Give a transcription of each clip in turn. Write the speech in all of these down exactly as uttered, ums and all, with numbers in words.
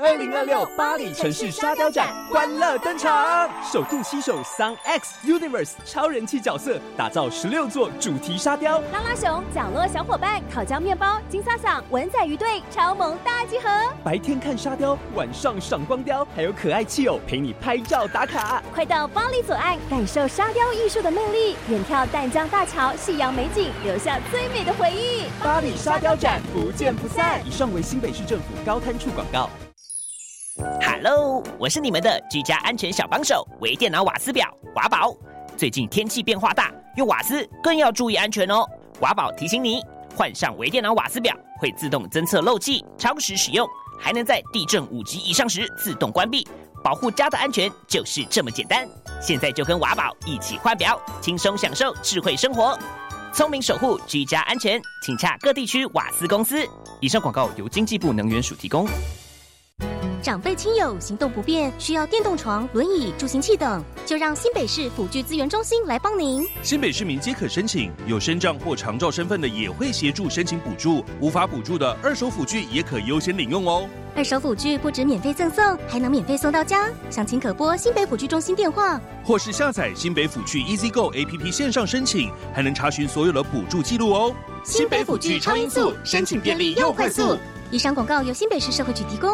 二零二六巴黎城市沙雕展欢乐登场，首度携手 Sun X Universe 超人气角色，打造十六座主题沙雕。 拉拉熊、角落小伙伴、烤焦面包、金萨桑、文仔鱼队超萌大集合。 白天看沙雕，晚上赏光雕，还有可爱气友陪你拍照打卡。 快到巴黎左岸，感受沙雕艺术的魅力，远眺淡江大桥，夕阳美景，留下最美的回忆。 巴黎沙雕展不见不散。以上为新北市政府高滩处广告。 Hello， 我是你们的居家安全小帮手，微电脑瓦斯表瓦宝。最近天气变化大，用瓦斯更要注意安全哦。瓦宝提醒你，换上微电脑瓦斯表会自动侦测漏气，超时使用还能在地震五级以上时自动关闭，保护家的安全就是这么简单。现在就跟瓦宝一起换表，轻松享受智慧生活，聪明守护居家安全，请洽各地区瓦斯公司。以上广告由经济部能源署提供。 长辈亲友行动不便，需要电动床、轮椅、助行器等，就让新北市辅具资源中心来帮您。 新北市民皆可申请，有身障或长照身份的也会协助申请补助，无法补助的二手辅具也可优先领用哦。 二手辅具不止免费赠送，还能免费送到家。详情可拨新北辅具中心电话， 或是下载新北辅具 EasyGo A P P 线上申请，还能查询所有的补助记录哦。 新北辅具超音速，申请便利又快速。以上广告由新北市社会局提供。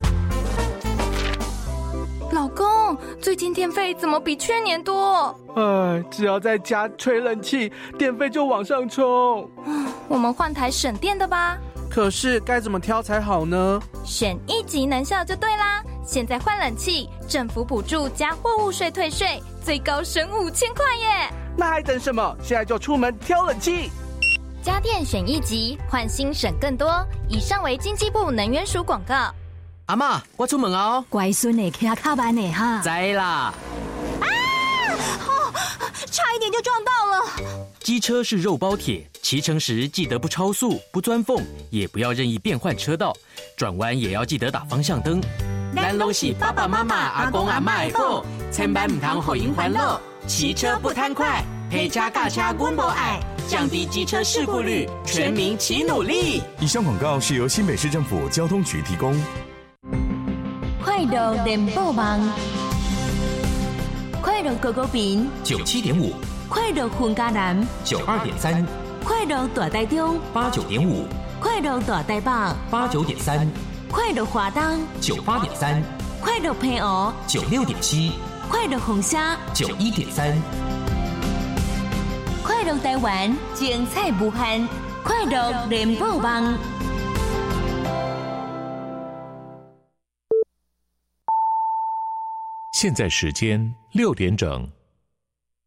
老公，最近电费怎么比去年多？ 哎，只要在家吹冷气，电费就往上冲。 我们换台省电的吧。 可是该怎么挑才好呢？ 选一级能效就对啦。现在换冷气，政府补助加货物税退税，最高省五千块耶！ 那还等什么？现在就出门挑冷气。 家电选一级，换新省更多。以上为经济部能源署广告。 阿嬷，我出门哦。 乖孙的骑卡慢的哈。 知啦。 啊！哦，差一点就撞到了。 机车是肉包铁，骑乘时记得不超速、不钻缝，也不要任意变换车道，转弯也要记得打方向灯。 咱拢是爸爸妈妈、阿公阿嬷的宝，千万唔通予因烦恼。骑车不贪快，陪车驾车阮无爱，降低机车事故率，全民齐努力。 以上广告是由新北市政府交通局提供。 快乐联播网，快乐狗狗饼九七点五， 快乐混家南九二点三， 快乐大台中八九点五， 快乐大台北八九点三， 快乐华东九八点三， 快乐平湖九六点七， 快乐红虾九一点三， 快乐台湾精彩无限，快乐联播网。 现在时间六点整。